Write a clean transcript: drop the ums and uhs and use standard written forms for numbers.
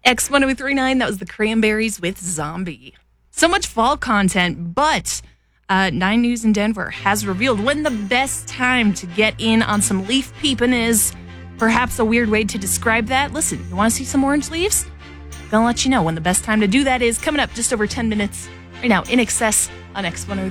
X1039, that was the Cranberries with Zombie. So much fall content, but 9 News in Denver has revealed when the best time to get in on some leaf peeping is. Perhaps a weird way to describe that. Listen, you want to see some orange leaves? Gonna let you know when the best time to do that is. Coming up just over 10 minutes right now, In Excess on X1039.